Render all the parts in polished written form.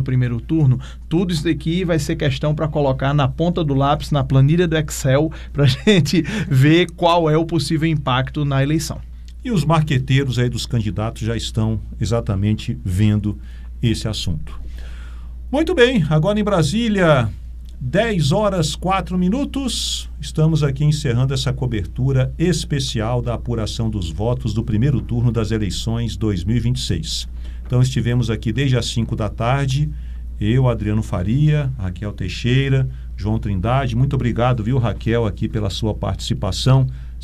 primeiro turno, tudo isso daqui vai ser questão para colocar na ponta do lápis, na planilha do Excel, para a gente ver qual é o possível impacto na eleição. E os marqueteiros aí dos candidatos já estão exatamente vendo esse assunto. Muito bem, agora em Brasília, 10h04. Estamos aqui encerrando essa cobertura especial da apuração dos votos do primeiro turno das eleições 2026. Então estivemos aqui desde as 5 da tarde, eu, Adriano Faria, Raquel Teixeira, João Trindade. Muito obrigado, viu, Raquel, aqui pela sua participação,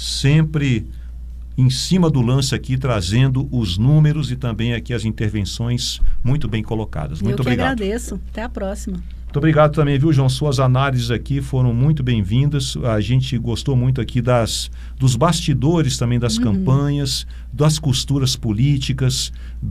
sempre em cima do lance aqui, trazendo os números e também aqui as intervenções muito bem colocadas. Muito obrigado. Eu que agradeço. Até a próxima. Muito obrigado também, viu, João? Suas análises aqui foram muito bem-vindas. A gente gostou muito aqui dos bastidores também das campanhas, das costuras políticas,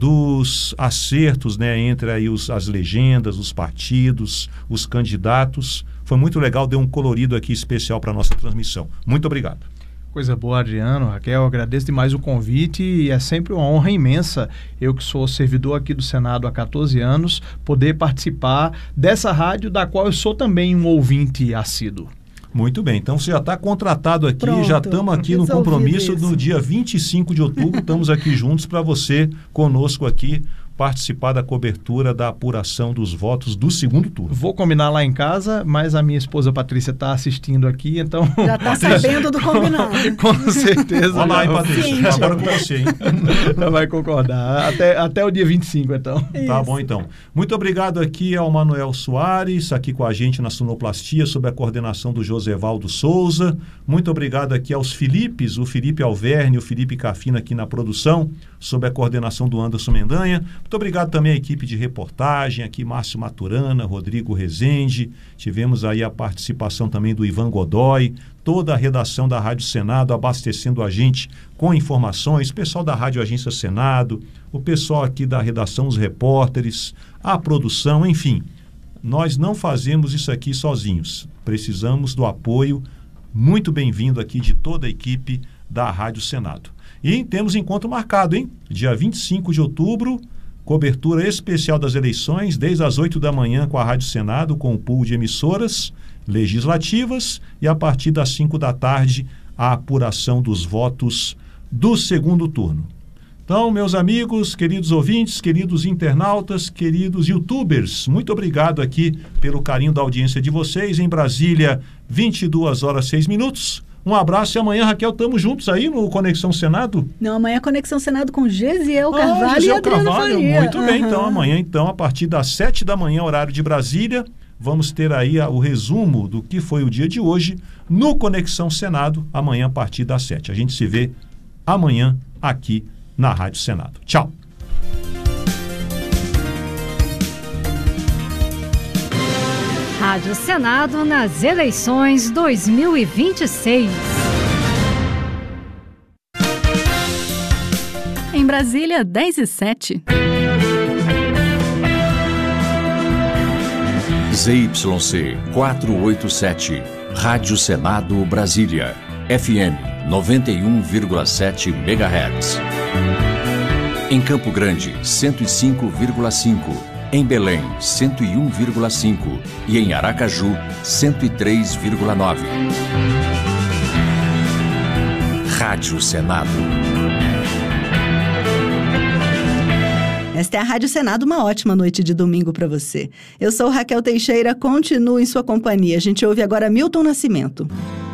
dos acertos, né, entre aí as legendas, os partidos, os candidatos. Foi muito legal, deu um colorido aqui especial para a nossa transmissão. Muito obrigado. Coisa boa, Adriano, Raquel, agradeço demais o convite e é sempre uma honra imensa, eu que sou servidor aqui do Senado há 14 anos, poder participar dessa rádio da qual eu sou também um ouvinte assíduo. Muito bem, então você já está contratado aqui, Pronto, já estamos aqui no compromisso isso. no dia 25 de outubro, estamos aqui juntos para você, conosco aqui, participar da cobertura da apuração dos votos do segundo turno. Vou combinar lá em casa, mas a minha esposa Patrícia está assistindo aqui, então... Já está sabendo do combinado. Com certeza. Olha lá, hein, Patrícia, agora com você, hein? Já vai concordar. Até o dia 25, então. Tá bom, então. Muito obrigado aqui ao Manuel Soares, aqui com a gente na sonoplastia, sob a coordenação do Josevaldo Souza. Muito obrigado aqui aos Filipes, o Felipe Alverne e o Felipe Cafina aqui na produção, sob a coordenação do Anderson Mendanha. Muito obrigado também à equipe de reportagem, aqui Márcio Maturana, Rodrigo Rezende, tivemos aí a participação também do Ivan Godoy, toda a redação da Rádio Senado abastecendo a gente com informações, o pessoal da Rádio Agência Senado, o pessoal aqui da redação, os repórteres, a produção, enfim, nós não fazemos isso aqui sozinhos, precisamos do apoio muito bem-vindo aqui de toda a equipe da Rádio Senado. E temos encontro marcado, hein? Dia 25 de outubro, cobertura especial das eleições, desde as 8 da manhã com a Rádio Senado, com o pool de emissoras legislativas, e a partir das 5 da tarde, a apuração dos votos do segundo turno. Então, meus amigos, queridos ouvintes, queridos internautas, queridos youtubers, muito obrigado aqui pelo carinho da audiência de vocês. Em Brasília, 22h06. Um abraço e amanhã, Raquel, estamos juntos aí no Conexão Senado? Não, amanhã é Conexão Senado com Gesiel Carvalho Gesiel e Adriano Faria. Muito bem, então amanhã, a partir das 7 da manhã, horário de Brasília, vamos ter aí o resumo do que foi o dia de hoje no Conexão Senado, amanhã a partir das 7. A gente se vê amanhã aqui na Rádio Senado. Tchau. Rádio Senado nas eleições 2026. Em Brasília, 10h07. ZYC 487, Rádio Senado Brasília, FM 91,7 MHz. Em Campo Grande, 105,5. Em Belém, 101,5 e em Aracaju, 103,9. Rádio Senado. Esta é a Rádio Senado, uma ótima noite de domingo para você. Eu sou Raquel Teixeira, continuo em sua companhia. A gente ouve agora Milton Nascimento.